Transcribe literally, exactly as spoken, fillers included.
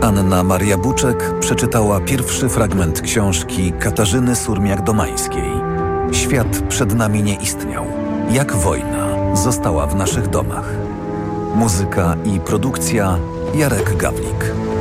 Anna Maria Buczek przeczytała pierwszy fragment książki Katarzyny Surmiak-Domańskiej. Świat przed nami nie istniał. Jak wojna została w naszych domach. Muzyka i produkcja Jarek Gawlik.